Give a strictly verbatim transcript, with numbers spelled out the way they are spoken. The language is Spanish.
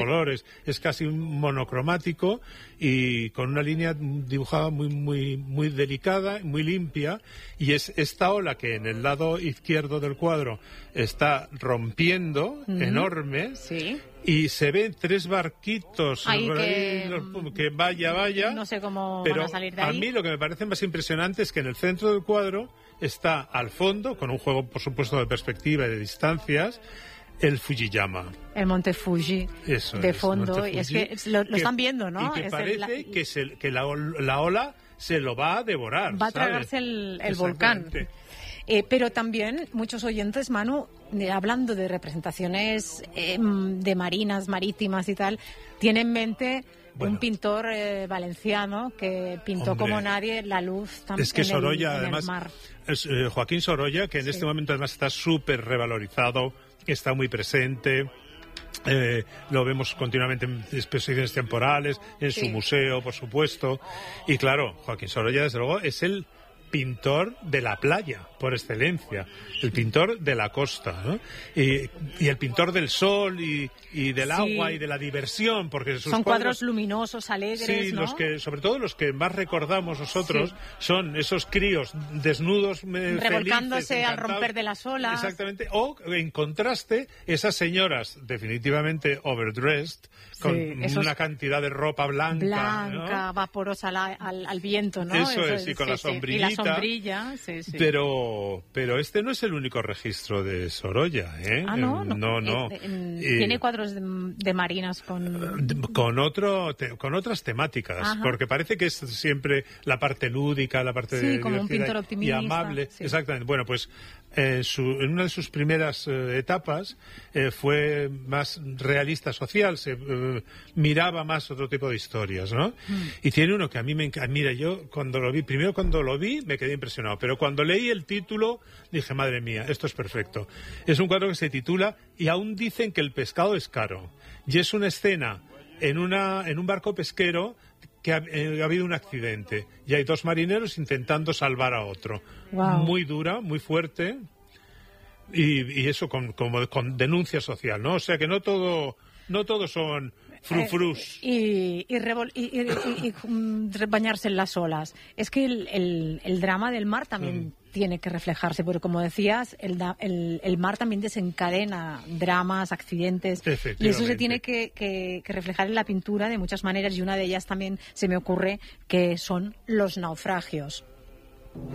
colores, es casi monocromático y con una línea dibujada muy muy muy delicada, muy limpia, y es esta ola que en el lado izquierdo del cuadro está rompiendo, mm-hmm. enorme, sí. y se ven tres barquitos ahí por que, ahí, que vaya, vaya, no sé cómo pero van a salir de ahí. A mí lo que me parece más impresionante es que en el centro del cuadro está al fondo, con un juego por supuesto de perspectiva y de distancias, el Fujiyama. El monte Fuji. Eso de es, fondo. Fuji, y es que lo, lo que, están viendo, ¿no? Y que es parece el, la, que, se, que la, la ola se lo va a devorar. Va a ¿sabes? tragarse el, el volcán. Eh, pero también muchos oyentes, Manu, eh, hablando de representaciones eh, de marinas, marítimas y tal, tienen en mente... Bueno, un pintor eh, valenciano que pintó hombre, como nadie la luz tam- es que en, Sorolla, el, en además, el mar. Es, eh, Joaquín Sorolla, que en sí. este momento además está súper revalorizado, está muy presente. Eh, lo vemos continuamente en exposiciones temporales, en sí. su museo, por supuesto. Y claro, Joaquín Sorolla, desde luego, es el pintor de la playa, por excelencia, el pintor de la costa, ¿no? Y, y el pintor del sol y, y del sí. agua y de la diversión, porque sus son cuadros, cuadros luminosos, alegres, sí, ¿no? los que, sobre todo los que más recordamos nosotros, sí. son esos críos desnudos, revolcándose felices, al romper de las olas. Exactamente, o en contraste, esas señoras definitivamente overdressed, con sí, esos... una cantidad de ropa blanca, blanca, ¿no? vaporosa al, al, al viento, ¿no? Eso, Eso es, y con sí, la sombrillita. Sí. Y la sombrilla, sí, sí. Pero, pero este no es el único registro de Sorolla, ¿eh? Ah, no, no, no. no. Eh, eh, tiene cuadros de, de marinas con con otro, te, con otras temáticas, Ajá. porque parece que es siempre la parte lúdica, la parte sí, de como un pintor y optimista, amable, sí. exactamente. Bueno, pues en, su, en una de sus primeras eh, etapas eh, fue más realista social, se eh, miraba más otro tipo de historias, ¿no? Mm. Y tiene uno que a mí me encanta. Mira, yo cuando lo vi, primero cuando lo vi me quedé impresionado, pero cuando leí el título dije, madre mía, esto es perfecto. Es un cuadro que se titula Y aún dicen que el pescado es caro. Y es una escena en, una, en un barco pesquero que ha, eh, ha habido un accidente y hay dos marineros intentando salvar a otro. Wow. Muy dura, muy fuerte y, y eso con, como, con denuncia social, ¿no? O sea que no todo, no todo son frufrus. Eh, y, y, revol- y, y, y, y um, bañarse en las olas. Es que el, el, el drama del mar también mm. tiene que reflejarse, porque como decías, el, da, el, el mar también desencadena dramas, accidentes, y eso se tiene que, que, que reflejar en la pintura de muchas maneras, y una de ellas también se me ocurre que son los naufragios.